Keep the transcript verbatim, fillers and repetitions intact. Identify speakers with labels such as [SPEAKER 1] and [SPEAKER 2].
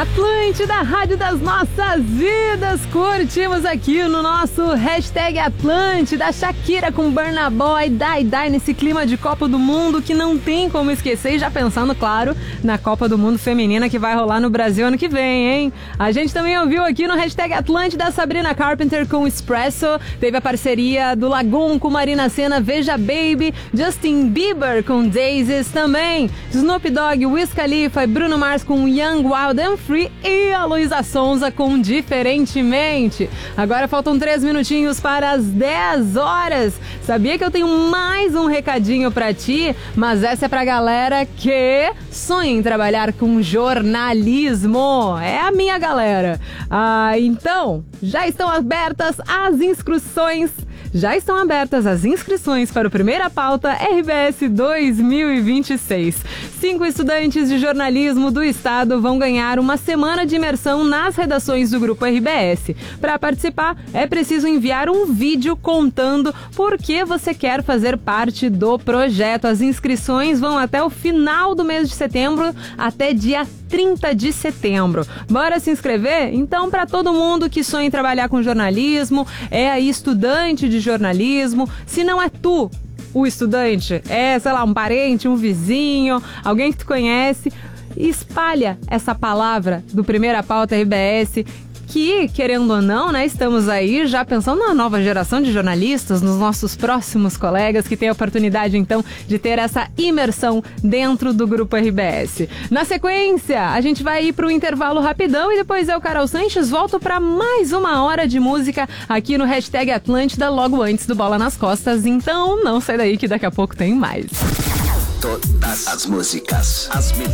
[SPEAKER 1] Atlântida, rádio das nossas vidas. Curtimos aqui no nosso hashtag Atlântida, Shakira com Burna Boy, Die Die, nesse clima de Copa do Mundo que não tem como esquecer. E já pensando, claro, na Copa do Mundo Feminina que vai rolar no Brasil ano que vem, hein? A gente também ouviu aqui no hashtag Atlântida Sabrina Carpenter com Espresso. Teve a parceria do Lagoon com Marina Sena, Veja Baby, Justin Bieber com Daisies também, Snoop Dogg, Wiz Khalifa e Bruno Mars com Young, Wild and Free e a Luísa Sonza com Diferentemente. Agora faltam três minutinhos para as dez horas. Sabia que eu tenho mais um recadinho pra ti? Mas essa é pra galera que sonha em trabalhar com jornalismo. É a minha galera. Ah, então, já estão abertas as inscrições. Já estão abertas as inscrições para o Primeira Pauta R B S dois mil e vinte e seis. Cinco estudantes de jornalismo do estado vão ganhar uma semana de imersão nas redações do Grupo R B S. Para participar, é preciso enviar um vídeo contando por que você quer fazer parte do projeto. As inscrições vão até o final do mês de setembro, até dia trinta de setembro. Bora se inscrever? Então, para todo mundo que sonha em trabalhar com jornalismo, é aí estudante de jornalismo, se não é tu o estudante, é, sei lá, um parente, um vizinho, alguém que tu conhece, espalha essa palavra do Primeira Pauta R B S, que, querendo ou não, né, estamos aí já pensando na nova geração de jornalistas, nos nossos próximos colegas que têm a oportunidade, então, de ter essa imersão dentro do Grupo R B S. Na sequência, a gente vai ir para o intervalo rapidão e depois eu, Carol Sanches, volto para mais uma hora de música aqui no hashtag Atlântida, logo antes do Bola nas Costas. Então, não sai daí que daqui a pouco tem mais.
[SPEAKER 2] Todas as músicas, as